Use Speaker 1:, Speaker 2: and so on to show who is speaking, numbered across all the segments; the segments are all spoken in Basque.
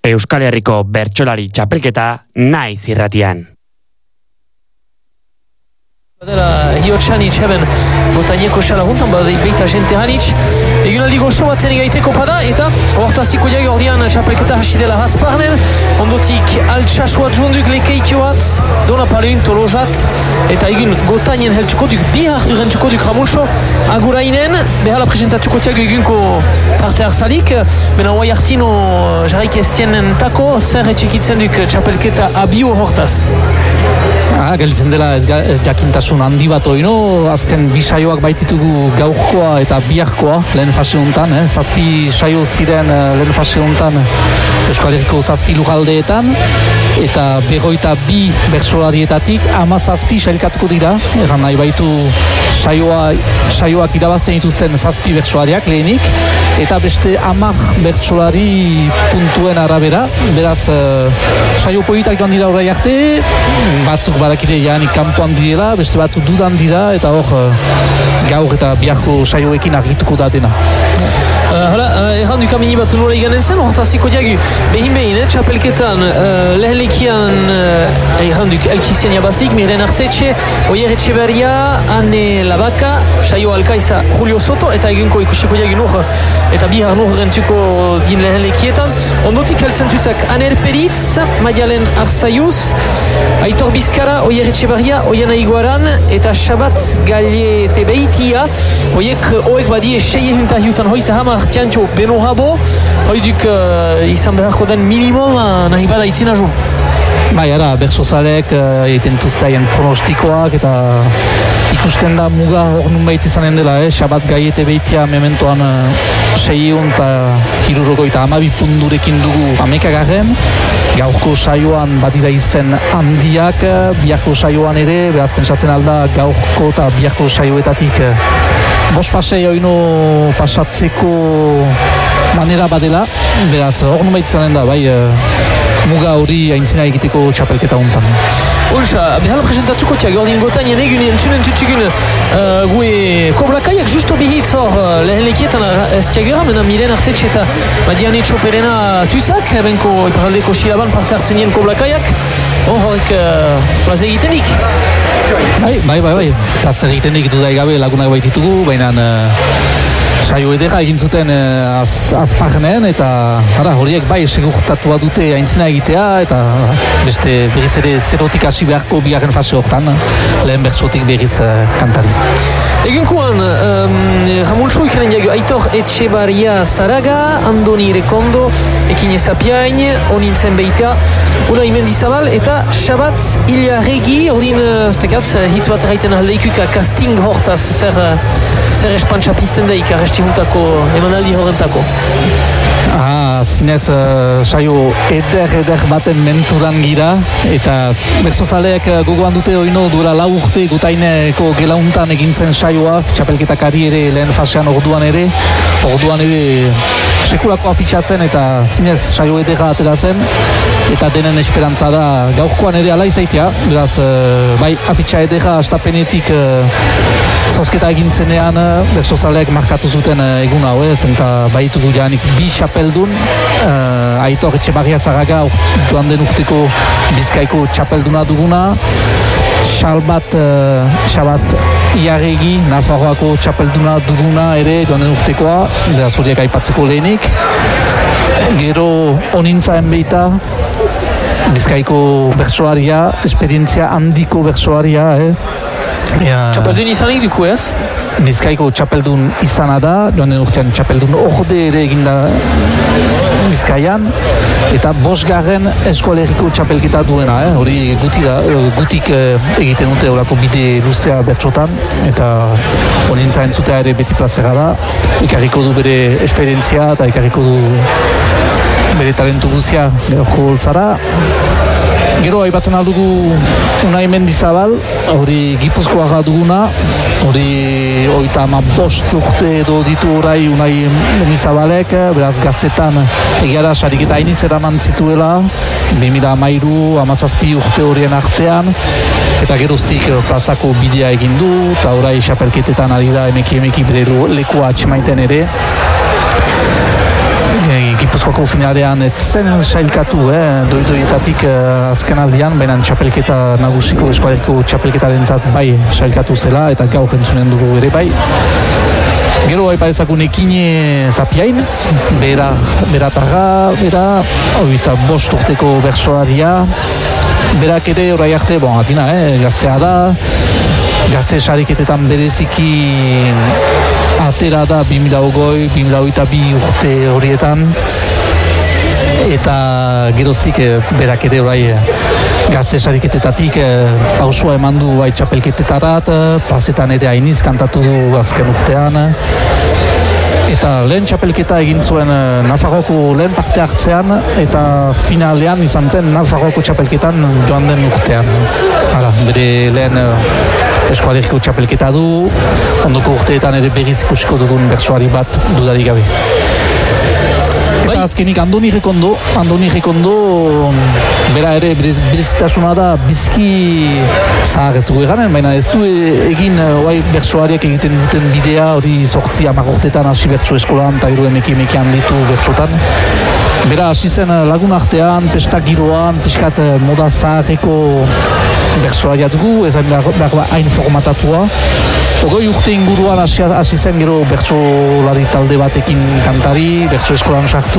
Speaker 1: Euskal Herriko bertsolari txapelketa naiz irratian.
Speaker 2: Badela hiotxanitz heben gotaineko xala juntan, badei beita jente hanitz. Egunaldi goxo batzen egaiteko pada, eta hortaziko jagi ordean txapelketa hasi dela hasparnen, ondotik altxasua junduk lekeitio bat, dona paleun tolojat, eta egun gotainen heltuko duk, bihar urentuko duk Ramulxo, agurainen, behala presentatuko tiago egunko parte harzalik, bena oai hartino jarraik estienen tako, zer etxekitzen duk txapelketa abio hortaz.
Speaker 3: Gelditzen dela ez jakintasun handi bat oino, azken bi saioak baititugu gaurkoa eta biharkoa lehen fase honetan, zazpi saio ziren lehen fase honetan Euskal Herriko zazpi lujaldeetan, eta 22 bertsolarietatik 17 sailkatuko dira, erran nahi baitu saioak irabazten dituzten zazpi bertsolariak lehenik, eta beste 10 bertsolari puntuen arabera, beraz saio politak joan dira orai arte, batzuk badakite jaanik kanpoan direla, beste batzuk dudan dira, eta hor gaur eta biharko saioekin argituko da dena.
Speaker 2: Errandu kamini bat nola iganen zen, hortaziko diagu behin, txapelketan lehelekian erranduk elkizien jabazlik, miren artetxe, Oier Etxeberria, Ane Labaka, saio alkaiza Julio Soto, eta egunko ikusiko diagu nur, eta bihar nur rentuko din lehelekietan. Ondotik heltzen tutzak Aner Peritz, Maialen Arzaiuz, Aitor Bizkara, Oier Etxeberria, Oiana Iguaran, eta Xabat Galie Tebeitia, hoek badie seie hunta hiutan hoita hamar tiantxo beno habo, hoiduk izan beharko den minimum nahi bada itzina jo.
Speaker 3: Bai, ara, bertsozalek egiten tuztaien pronostikoak eta ikusten da muga hor nunbait izanen dela, Xabat Gaiete Beitia mementoan 600 eta 72 pundurekin dugu 11. Gaurko saioan badira izen handiak, biharko saioan ere, beraz pentsatzen alda gaurko eta biharko saioetatik bost pasei oino pasatzeko manera badela, beraz hor nunbait izanen da, bai, muga hori aintzina egiteko txapelketa hontan.
Speaker 2: Olsa, behala presentatuko tiago ordin gotainen egun entzunen tutugun gue koblakaiak justo bihitz hor lehenekietan ez tiagera, mena miren artetxe eta Madiane Txoperena tuzak, benko iparaldeko silaban parte hartzen nien koblakaiak, horrek plaze egitenik.
Speaker 3: Bai, plaze egitenik dudai gabe lagunak baititugu, baina saio edera egin zuten azparnen, eta horiek bai segurtatua dute aintzina egitea, eta beste berriz ere zerotik hasi beharko bigarren fase hortan, lehen bertsotik berriz kantari.
Speaker 2: Egunkoan, Ramulxo ikaren jago Aitor Etxebarria Zaraga, Andoni Rekondo, Ekine Zapiain, Onintzen Beita, Unai Mendizabal, eta Xabat Iliarregi, ordin, stekat, hitz bat erraiten aldeikuka casting hortaz, zer espantxa pizten daik arresti juntako, emanaldi horrentako.
Speaker 3: Zinez saio eder baten menturan gira, eta bertsozaleek gogoan dute oino duela 4 urte gotaineko gelauntan egin zen saioa, txapelketakari ere lehen fasean orduan ere sekulako afitxatzen, eta zinez saio edera atera zen, eta denen esperantza da gaurkoan ere ala izaitea, beraz bai afitxa edera astapenetik zozketa egintzenean bertsozaleek markatu zuten egun hau eta baitugu janik 2 xapeldun, Aitor Etxebarria Zaraga joan den urteko Bizkaiko txapelduna duguna, Xabat Iarregi Nafarroako txapelduna duguna ere joan den urtekoa, beraz horiek aipatzeko lehenik. Gero Onintzaen Beita, Bizkaiko bertsolaria, esperientzia handiko bertsolaria,
Speaker 2: Txapeldun izanik duku ez?
Speaker 3: Bizkaiko txapeldun izana da, joan den urtean txapeldun orde ere eginda Bizkaian, eta 5. Euskal Herriko txapelketa duena, hori gutik egiten dute horako bide luzea bertsotan, eta honintza entzutea ere beti plazera da, ikarriko du bere esperientzia eta ikarriko du bere talentu guzia geroko holtzara. Gero aipatzen aldugu Unai Mendizabal, hori Gipuzkoa duguna, hori 35 urte edo ditu orai Unai Mendizabalek, beraz gaztetan egia da sariketa hainitz eraman zituela, 2013, 17 urte horien artean, eta geroztik plazako bidea egin du, eta orai xapelketetan ari da emeki bere lekua atxemaiten ere. Gipuzkoako finalean etzen sailkatu, doidoietatik azken aldian, baina txapelketa nagusiko eskualeriko txapelketaren zat bai sailkatu zela, eta gaur entzunen dugu ere bai. Gero haipa ezakun Ekine Zapiain, beratarra, eta 5 urteko bertsolaria, berak ere orai arte, atina, gaztea da, gazte sariketetan bereziki atera da 2020-2022 urte horietan, eta geroztik berak ere orai gazte sariketetatik pausua eman du bai txapelketetarat, plazetan ere hainiz kantatu du azken urtean, eta lehen txapelketa egin zuen Nafarroako lehen parte hartzean, eta finalean izan zen Nafarroako txapelketan joan den urtean. Bere lehen eskualeriko txapelketa du, ondoko urteetan ere berriz ikusiko dugun bertsoari bat dudarik gabe. Eta azkenik Andoni Rekondo, bera ere berezitasuna da bizki zahar ez dugu eganen, baina ez du egin bertsoariak egiten duten bidea, hori 8-10 urtetan hasi bertso eskolan, eta gero emekian ditu bertsotan. Bera hasi zen lagun artean, pestak giroan, piskat moda zaharreko bertsoaria dugu, ezain behar hain formatatua. Ogoi urte inguruan hasi zen gero bertsolari talde batekin kantari, bertso eskolan sartu,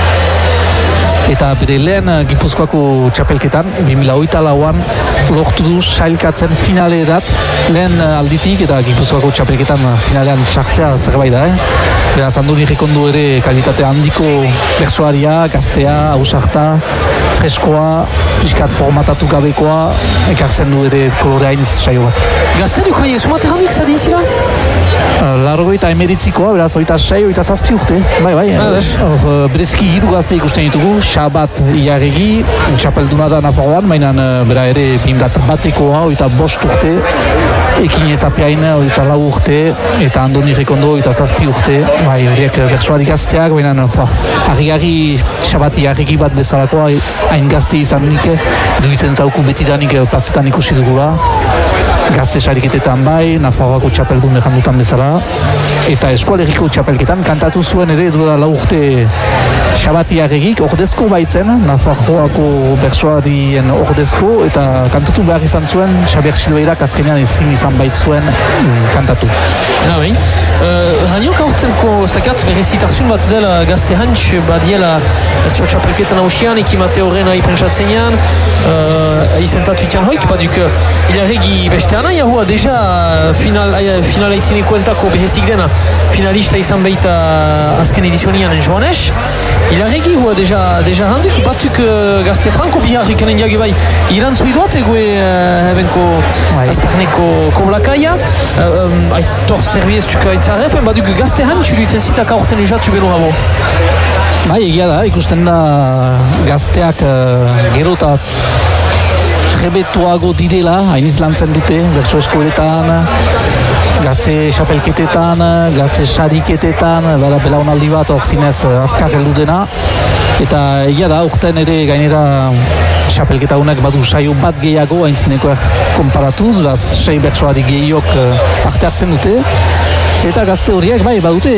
Speaker 3: eta bere lehen Gipuzkoako txapelketan 2024an lortu du sailkatzen finalerat lehen alditik, eta Gipuzkoako txapelketan finalean sartzea zerbait da. Beraz, Andoni Rekondo ere kalitate handiko bertsoaria, gaztea, ausarta, freskoa, piskat formatatu gabekoa, ekartzen du ere kolore hainiz saio bat.
Speaker 2: Gazte duko sumat errandik zadintzila?
Speaker 3: Largoita emeritzikoa, beraz, 26-27 urte. Bai. Berezki 3 gazte ikusten ditugu, Xabat Iarregi, txapelduna da Nafarroan, baina bera ere 2001-ekoa, 5 urte, Ekine Zapiain 4 urte, eta Andoni Rekondo 7 urte. Bai, horiek bertsoari gazteak, baina harri Xabat Iarregi bat bezalakoa, hain gazte izan nik, du izen zauku betidanik plazetan ikusi dugula. Gazte sariketetan bai, Nafarroako txapeldun errandutan bezala, eta eskualeriko txapelketan kantatu zuen ere duela 4 urte Xabat Iarregik, ordezko baitzen, Nafarroako bertsoarien ordezko, eta kantatu behar izan zuen, Xabier Silveirak azkenean ezin izan baitzuen kantatu.
Speaker 2: Bai. Ranio kaurtenko zakat berezitarzun bat dela gazte hantz badiela bertso txapelketan hausian, ekimate horren ipentsatzenean, izentatu itian hoik, baduk Ilarregi beste anai ahua deja final aitzineko entako behezik dena finalista izan baita azken edizionian Joanes. Ilarregi hua deja handuk, batuk gazte franko biharrik enen jage bai irantzu iduat egoe ebenko azparneko koblakaia, aitor servieztuka itzarrefen, baduk gazte hantz duiten zitak aurten usatu beno habo.
Speaker 3: Bai, egia da, ikusten da gazteak gero eta trebetuago direla, hainiz lantzen dute, bertso eskoletan, gazte xapelketetan, gazte sariketetan, bada belaunaldi bat hor zinez azkar heldu dena, eta egia da, urten ere gainera xapelketa honek badu saio bat gehiago haintzinekoak konparatuz, beraz 6 bertsoari gehiok parte hartzen dute, eta gazte horiek bai badute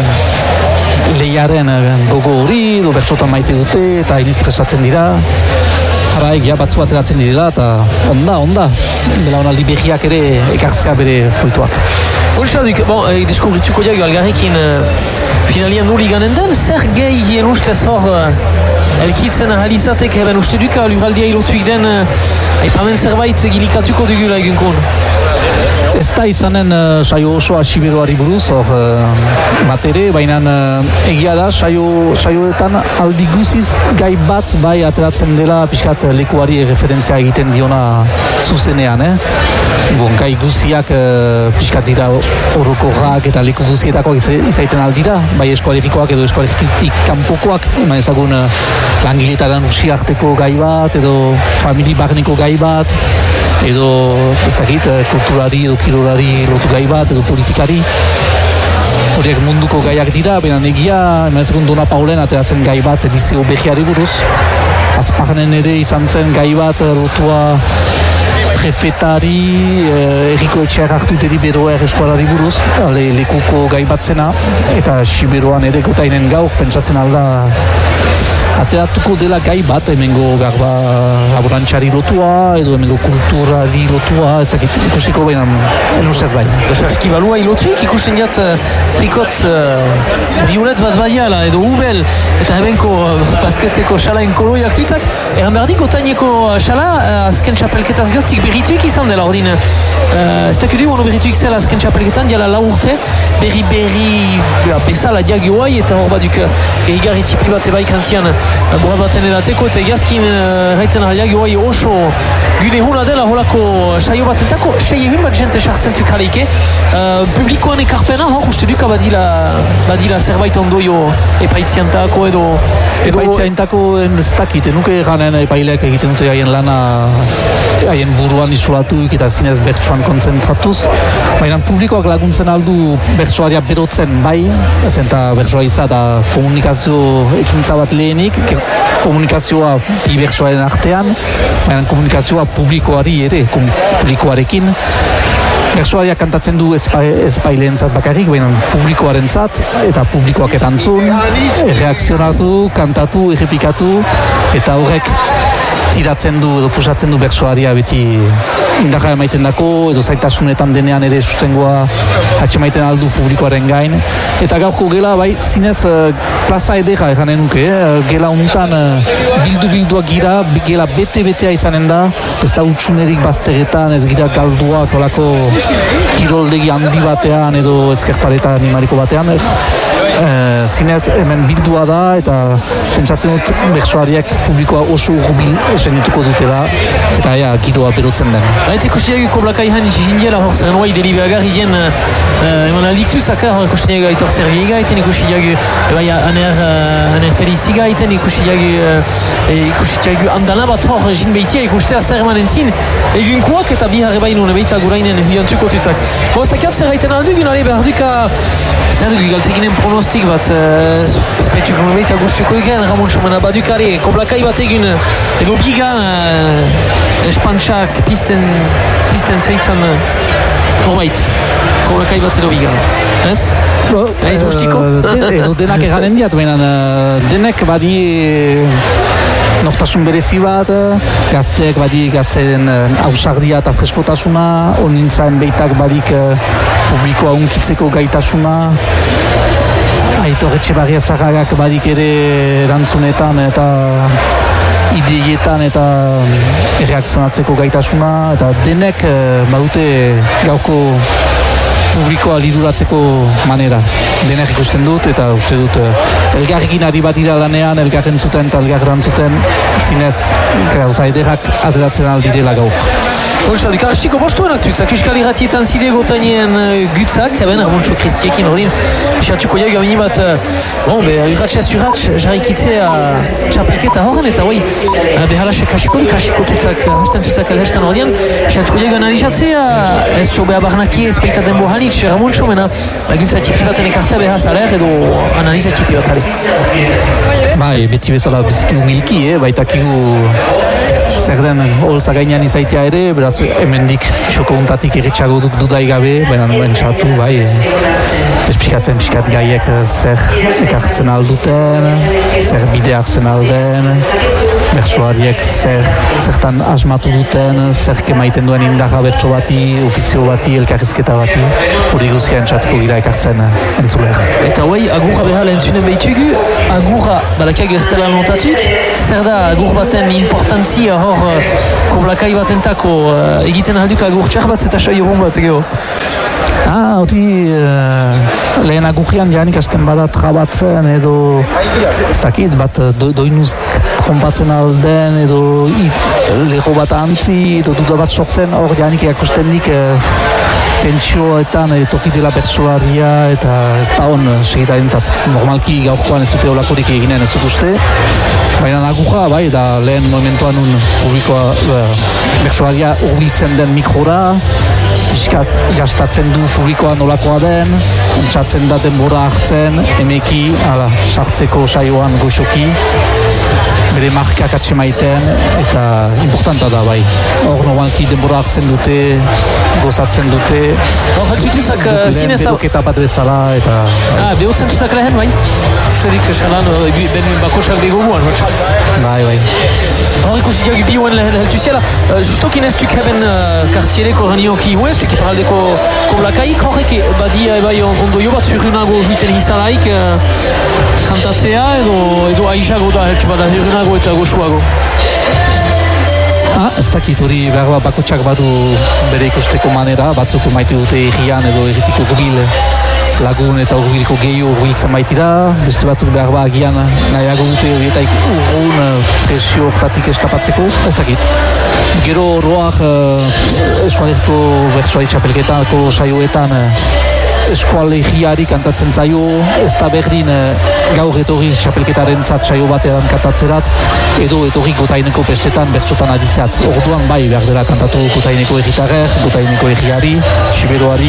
Speaker 3: lehiaren gogo hori, do bertsotan maite dute, eta hainiz prestatzen dira. Egia batzu ateratzen direla, eta onda. Belaunaldi behiak ere ekartzea bere fruituak.
Speaker 2: Ulxaduk, deskubrituko diago algarrekin finalian nuli ganen den, zer gehi hien ustez hor elkitzen ahalizatek eben uste duka luraldia ilotuik den aipamen zerbait gilikatuko dugula egunkon.
Speaker 3: Ez da izanen saio osoa Siberoari buruz, hor bat ere, baina egia da saioetan aldi guziz gai bat bai ateratzen dela pixkat lekuari referentzia egiten diona zuzenean. Gai guziak pixkat dira orokorrak eta leku guzietako izaiten aldira, bai eskualerikoak edo eskualeritik kanpokoak, eman ezagun langiletaren usiarteko gai bat, edo famili barneko gai bat, edo ez dakit kulturari edo kirolari lotu gai bat, edo politikari. Horiek munduko gaiak dira, baina egia, eman ezagun Dona Paulen ateratzen gai bat edizio behiari buruz. Azparnen ere izan zen gai bat lotua prefetari, erriko etxeak hartu deri beroer eskualari buruz, lekuko gai bat zena, eta Siberoan ere gotainen gaur, pentsatzen alda ateratuko dela gai bat, hemengo garba laborantxari lotua, edo hemengo kulturari lotua, ezakit ikusiko baina ustez bai.
Speaker 2: Eskibalua ilotuik ikusten jat trikotz violet bat badiala edo ubel eta hebenko basketeko xalaen koloiak tuizak eran berdik otaineko xala azken txapelketaz gaztik berrituik izan dela ordin ez dakudu ono berrituik zela azken txapelketan diala la urte berri bezala diagioai eta hor baduk gehigarri tipi bat ebaik antian borra baten edateko eta egazkin raiten diagioai oso gune hula dela holako saio bat entako sei egun bat jente sartzen tukaleike publikoan ekarpena hor uste duka badila zerbait ondoio epaitziantako edo
Speaker 3: epaitziantako ez dakit, nuke ganen epaileak egiten dute haien lana haien buruan isolatuik eta zinez bertsoan kontzentratuz, baina publikoak laguntzen aldu bertsoaria berotzen bai, eta bertsoa itza da komunikazio ekintza bat lehenik, komunikazioa bi bertsoaren artean, baina komunikazioa publikoari ere, publikoarekin. Bertsoaria kantatzen du ezpaileentzat bakarrik, baina publikoarentzat eta publikoak erantzun, reakzionatu, kantatu, errepikatu eta horrek tiratzen du edo pusatzen du bertsoaria beti indarra emaiten dako edo zaitasunetan denean ere sustengoa atxemaiten aldu publikoaren gain eta gaurko gela bai zinez plaza edera eranen nuke gela honutan bilduak gira gela bete-betea izanen da ez da utxunerik bazteretan ez gira galduak olako kiroldegi handi batean edo ezkerpareta animaliko batean zinez hemen bildua da eta pentsatzen dut bertsoariak publikoa oso urbil esenituko dutela eta giroa berotzen den.
Speaker 2: Eta ikusiak koblaka ihan izindiela hor zeren guai delibeagarri gen eman aldiktu zaka hor ikusiak aitor zergiega eten ikusiak aner periziga eten ikusiak andana bat hor jin behitia ikustea zer eman entzin egunkoak eta bihar ebainun ebeita gurainen hiantuko tutzak. Bostak zer gaiten aldu gunare behar duka ez da dugu galteginen pronostik bat espetuk ebeita guztuko duken Ramon Chomana badukare koblaka bat egun edo bigan espantxak pisten zeitzan horbait koblaka bat edo bigan ez? Ez mustiko?
Speaker 3: Edo denak eganen diat, baina denek badi nortasun berezi bat, gazteek badi gazteen ausardia eta freskotasuna, onintzaen beitak badik publikoa unkitzeko gaitasuna, Aitor Etxebarria Zarragak badik ere erantzunetan eta ideietan eta erreakzionatzeko gaitasuna eta denek badute gaurko publikoa liduratzeko manera. Denek ikusten dut eta uste dut elgarrekin ari bat dira lanean, elgarren zuten eta elgarren zuten zinez gauza ederrak ateratzen aldirela gaur.
Speaker 2: Bolsa, dikaraxiko bostuenak tutzak, Euskal Irratietan zide gotanien gutzak, eben, Armontxo Kristiekin ordin, xatuko jagu amini bat, irratxez urratx, jarrikitzea txapelketa horren, eta hoi, behalaxe kasiko tutzak, hasten tutzak alhestan ordian, xatuko jagu analizatzea, ez sobea barnaki ez peita denbo hanitz, Armontxo, mena, guntza txipi baten ekartea behaz aler, edo analiza txipi bat ale.
Speaker 3: Bai, beti bezala biziki humilki, baitakigu zer den holtza gainean izaitea ere, beraz hemendik xoko untatik irritxago dudai gabe, baina entzatu, bai, esplikatzen pixkat gaiek zer ekartzen alduten, zer bide hartzen alden, bertsoariek zertan asmatu duten, zer kemaiten duen indarra bertso bati, ofizio bati, elkarrizketa bati, hori guztia entzatuko gira ekartzen entzuleak.
Speaker 2: Eta hoi, agurra behar entzunen behitugu, agurra badakiak ez dela notatuk, zer da agur baten importantzia hor koblakai batentako egiten alduk agur txar bat eta sai egun bat geho?
Speaker 3: Hori lehen agurrian janik hasten bada trabatzen edo ez dakit bat doinuz trompatzen alden edo leho bat antzi edo duda bat sortzen hor janik ikusten dik tentsioetan toki dela bertsoaria eta ez da hon segitarentzat normalki gaurkoan ez dute olakorik eginen ez dut uste baina agurra bai da lehen momentuan publikoa bertsoaria urbiltzen den mikrora pixkat jastatzen du publikoa nolakoa den, entzatzen da denbora hartzen, emeki, sartzeko saioan goxoki. bere markak atxemaiten, eta importanta da bai. Hor normalki denbora hartzen dute, gozatzen dute.
Speaker 2: Hor heltzutuzak zinez hau...
Speaker 3: Beroketa bat bezala, eta...
Speaker 2: Behotzen tuzak lehen, bai? Usterik esalan, ben bakosak bego guan,
Speaker 3: bai.
Speaker 2: Hor ikusiak bioen lehen heltuziela. Justokin ez duk haben kartiereko ranioki huez, duk iparaldeko koblakaik, horrek badi bai ondo jo bat zurrunago juiten hizalaik kantatzea, edo aizago da heltsu bada zurrunago eta goxuago.
Speaker 3: Ez dakit hori behar bakotxak badu bere ikusteko manera, batzuk maite dute egian edo egitiko gubil lagun eta urbilko gehiago urbiltzen baitira, beste batzuk behar agian nahiago dute horietaik urgun presio oktatik eskapatzeko, ez dakit. Gero roak eskualeriko bertsoari txapelketako saioetan eskualegiari kantatzen zaio, ez da berdin gaur etorri txapelketaren saio batean kantatzerat, edo etorri gotaineko bestetan bertsotan aditzeat. Orduan bai behar dela kantatu gotaineko egitarrer, gotaineko egiari, siberoari.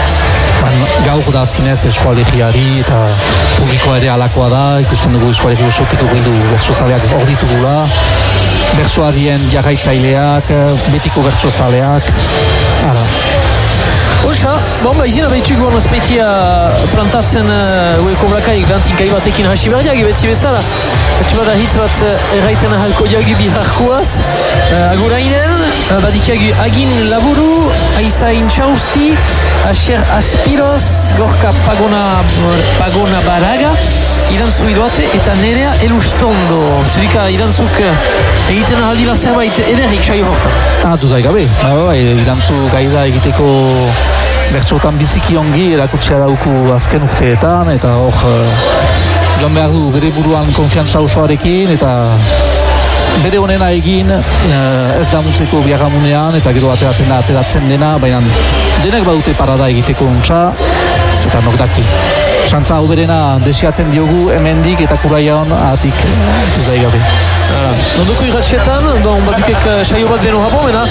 Speaker 3: Gaur da zinez eskualegiari eta publikoa ere alakoa da, ikusten dugu eskualegi osotiko gindu bertsozaleak hor ditugula, bertsoarien jarraitzaileak, betiko bertsozaleak, ara.
Speaker 2: Osa, izina behituk gono spetia plantatzen koblakaik behantinkai batekin hasi berdiak, betzi bezala. Batu bada hitz bat erraiten ahalko diagu biharkoaz. Agurainen, badikiagu Agin Laburu, Aizain Txausti, Asier Aspiroz, Gorka Pagona Baraga, Irantzu Idoate eta Nerea Elustondo. Zurika Irantzuk egiten ahaldila zerbait ederrik saio hortan.
Speaker 3: Dudai gabe, Irantzu gaida egiteko bertsotan biziki ongi erakutsia dauku azken urteetan, eta hor joan behar du bere buruan konfiantza osoarekin, eta bere honena egin ez da mutzeko biagamunean, eta gero ateratzen dena, baina denek badute parada egiteko untsa, eta nordaki. Xantza hau berena desiatzen diogu hemendik eta kuraian atik dudai gabe.
Speaker 2: Nondoko irratxetan, batukek saio bat beno habo, mena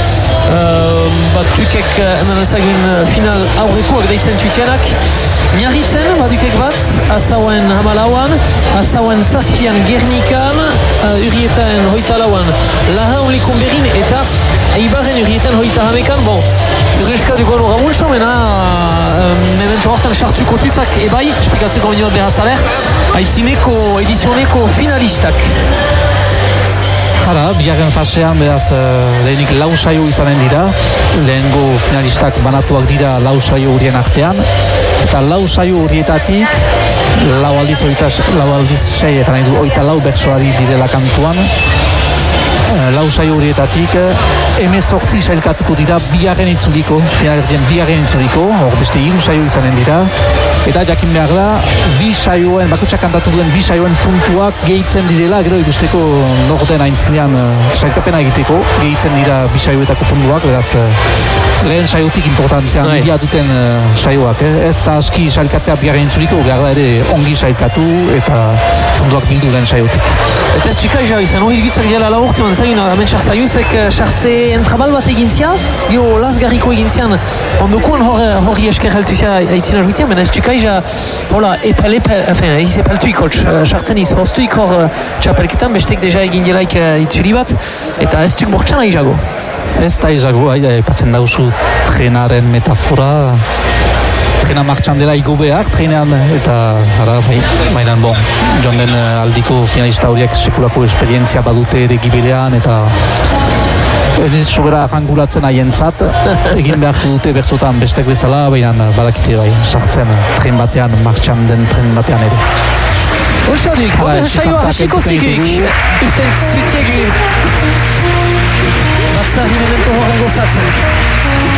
Speaker 2: batukek hemen ezagin final aurrekoak deitzen txutienak. Miarritzen, batukek bat, azauen hamalauan, azauen zazpian Gernikan, urrieten hoita lauan Lahaun Likunberin, eta Eibarren urrieten hoita hamekan. Urreska dugu anu ramulso, mena memento hortan sartzuko tutzak ebai, esplikatzeko baino bat behazaler, aitzineko edizioneko finalistak.
Speaker 3: Bigarren fasean beraz lehenik lau saio izanen dira, lehengo finalistak banatuak dira lau saio horien artean, eta lau saio horietatik lau aldiz 6 eta nahi du 24 bertsoari direla kantuan. Lau saio horietatik 18 sailkatuko dira bigarren itzuliko, finalerdien bigarren itzuliko, hor beste 3 saio izanen dira, eta jakin behar da, bakotxak kantatu duen 2 saioen puntuak gehitzen direla, gero ikusteko norden aintzinean sailkapena egiteko, gehitzen dira 2 saioetako puntuak, beraz lehen saiotik importantzean handia duten saioak, ez da aski sailkatzea bigarren itzuliko, behar da ere ongi sailkatu eta puntuak bildu lehen saiotik.
Speaker 2: Eta ez txuka izan, hori gutzak dira laurtzen, zain, hemen sartzaiuzek sartze entrabal bat egintzian, geho lasgarriko egintzian, ondokuan hori esker heltuzia aitzina juitean, men ez txuka epeltuik hotz, sartzen hoztuik hor txapelketan, bestek deja egin delaik itzuli bat, eta ez txuk bortxan aizago.
Speaker 3: Ez da aizago, epatzen dauzu trenaren metafora, trena martxan dela igo behar, trenean, eta baina joan den aldiko finalista horiek sekulako esperientzia badute ere gibilean, eta ez sobera arrangulatzen haientzat, egin behar dute bertzotan bestek bezala, baina badakite sartzen tren batean, martxan den tren batean ere.
Speaker 2: Hortzadik, bode saioa hasiko zikik, izten zuitzegik, batzari memento horren gozatzen.